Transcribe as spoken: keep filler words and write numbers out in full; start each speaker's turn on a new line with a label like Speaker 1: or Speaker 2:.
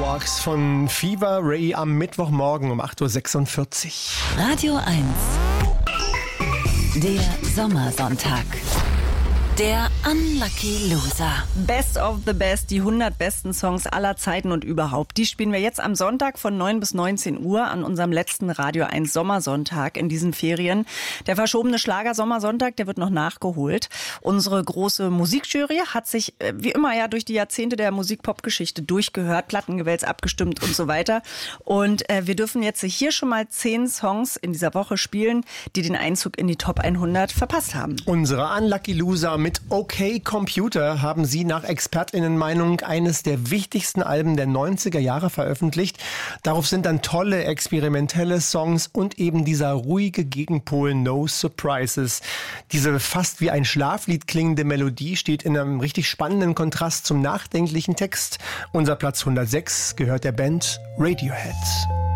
Speaker 1: Walks von Fever Ray am Mittwochmorgen um acht Uhr sechsundvierzig.
Speaker 2: Radio eins. Der Sommersonntag. Der Unlucky Loser.
Speaker 3: Best of the Best, die hundert besten Songs aller Zeiten und überhaupt. Die spielen wir jetzt am Sonntag von neun bis neunzehn Uhr an unserem letzten Radio eins Sommersonntag in diesen Ferien. Der verschobene Schlager-Sommersonntag, der wird noch nachgeholt. Unsere große Musikjury hat sich wie immer ja durch die Jahrzehnte der Musik-Pop-Geschichte durchgehört, Plattengewälz abgestimmt und so weiter. Und äh, wir dürfen jetzt hier schon mal zehn Songs in dieser Woche spielen, die den Einzug in die Top hundert verpasst haben.
Speaker 1: Unsere Unlucky Loser mit OK Computer haben sie nach ExpertInnen-Meinung eines der wichtigsten Alben der neunziger Jahre veröffentlicht. Darauf sind dann tolle experimentelle Songs und eben dieser ruhige Gegenpol No Surprises. Diese fast wie ein Schlaflied klingende Melodie steht in einem richtig spannenden Kontrast zum nachdenklichen Text. Unser Platz hundertsechs gehört der Band Radiohead.